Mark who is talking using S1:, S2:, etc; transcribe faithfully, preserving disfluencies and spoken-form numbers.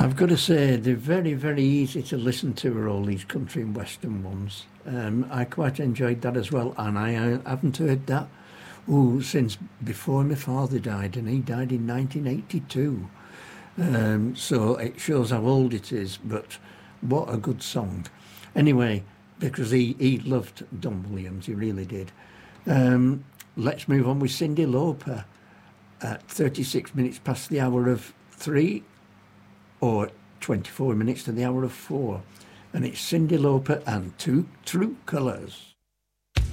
S1: I've got to say, they're very, very easy to listen to, are all these country and western ones. Um, I quite enjoyed that as well, and I uh, haven't heard that ooh, since before my father died, and he died in nineteen eighty-two. Um, so it shows how old it is, but what a good song. Anyway, because he, he loved Don Williams, he really did. Um, let's move on with Cyndi Lauper at thirty-six minutes past the hour of three, or twenty-four minutes to the hour of four. And it's Cyndi Lauper and Two True Colours.